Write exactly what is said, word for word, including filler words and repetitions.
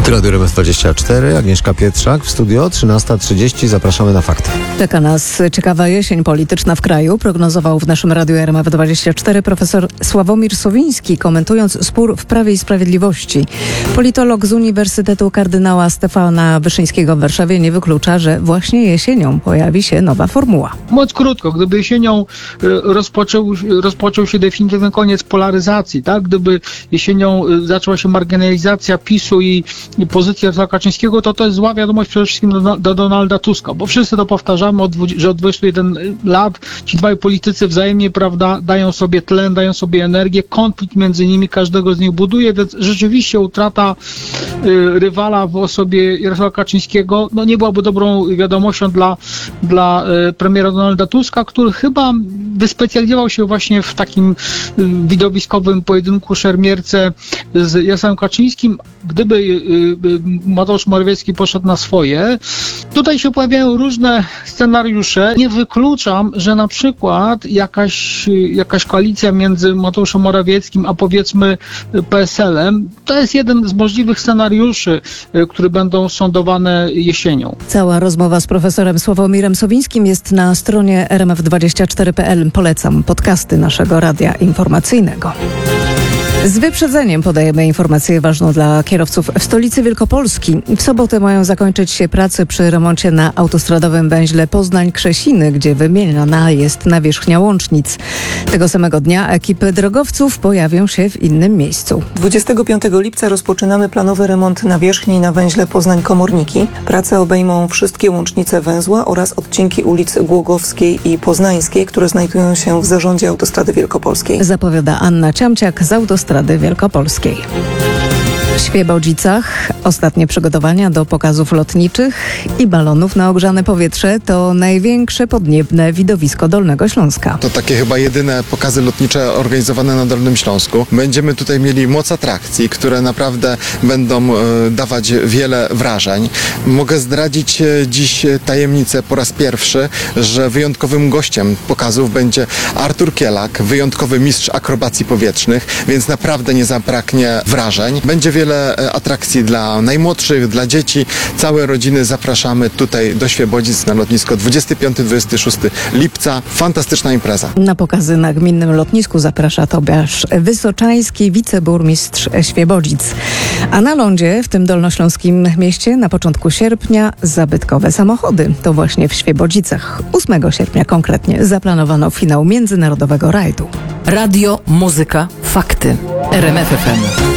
Radio R M F dwadzieścia cztery, Agnieszka Pietrzak w studio, trzynasta trzydzieści. Zapraszamy na fakty. Czeka nas ciekawa jesień polityczna w kraju, prognozował w naszym Radiu R M F dwadzieścia cztery profesor Sławomir Sowiński, komentując spór w Prawie i Sprawiedliwości. Politolog z Uniwersytetu Kardynała Stefana Wyszyńskiego w Warszawie nie wyklucza, że właśnie jesienią pojawi się nowa formuła. Mówiąc krótko, gdyby jesienią rozpoczął, rozpoczął się definitywny koniec polaryzacji, tak? Gdyby jesienią zaczęła się marginalizacja PiSu i, i pozycja Jarosława Kaczyńskiego, to to jest zła wiadomość przede wszystkim do, do Donalda Tuska, bo wszyscy to powtarzamy, od, że od dwudziestu jeden lat ci dwaj politycy wzajemnie, prawda, dają sobie tlen, dają sobie energię, konflikt między nimi każdego z nich buduje, więc rzeczywiście utrata y, rywala w osobie Jarosława Kaczyńskiego no, nie byłaby dobrą wiadomością dla, dla y, premiera Donalda Tuska, który chyba wyspecjalizował się właśnie w takim y, widowiskowym pojedynku, szermierce z Jarosławem Kaczyńskim. Gdyby y, y, Mateusz Morawiecki poszedł na swoje, tutaj się pojawiają różne scenariusze. Nie wykluczam, że na przykład jakaś, jakaś koalicja między Mateuszem Morawieckim a powiedzmy P S L-em, to jest jeden z możliwych scenariuszy, które będą sądowane jesienią. Cała rozmowa z profesorem Sławomirem Sowińskim jest na stronie R M F dwadzieścia cztery kropka p l. Polecam podcasty naszego radia informacyjnego. Z wyprzedzeniem podajemy informację ważną dla kierowców w stolicy Wielkopolski. W sobotę mają zakończyć się prace przy remoncie na autostradowym węźle Poznań-Krzesiny, gdzie wymieniona jest nawierzchnia łącznic. Tego samego dnia ekipy drogowców pojawią się w innym miejscu. dwudziestego piątego lipca rozpoczynamy planowy remont nawierzchni na węźle Poznań-Komorniki. Prace obejmą wszystkie łącznice węzła oraz odcinki ulic Głogowskiej i Poznańskiej, które znajdują się w zarządzie Autostrady Wielkopolskiej. Zapowiada Anna Ciamciak z Autostrady Wielkopolskiej. W Świebodzicach ostatnie przygotowania do pokazów lotniczych i balonów na ogrzane powietrze to największe podniebne widowisko Dolnego Śląska. To takie chyba jedyne pokazy lotnicze organizowane na Dolnym Śląsku. Będziemy tutaj mieli moc atrakcji, które naprawdę będą e, dawać wiele wrażeń. Mogę zdradzić e, dziś tajemnicę po raz pierwszy, że wyjątkowym gościem pokazów będzie Artur Kielak, wyjątkowy mistrz akrobacji powietrznych, więc naprawdę nie zabraknie wrażeń. Będzie wiele Wiele atrakcji dla najmłodszych, dla dzieci. Całe rodziny zapraszamy tutaj do Świebodzic na lotnisko dwudziestego piątego do dwudziestego szóstego lipca. Fantastyczna impreza. Na pokazy na gminnym lotnisku zaprasza Tobiasz Wysoczański, wiceburmistrz Świebodzic. A na lądzie w tym dolnośląskim mieście na początku sierpnia zabytkowe samochody. To właśnie w Świebodzicach. ósmego sierpnia konkretnie zaplanowano finał międzynarodowego rajdu. Radio, muzyka, fakty. R M F F M.